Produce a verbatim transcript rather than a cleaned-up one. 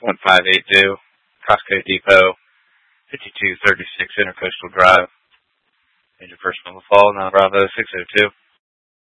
one five eight two, Costco Depot, fifty-two thirty-six Intercoastal Drive. Major First Mobile Fall, nine Bravo six oh two.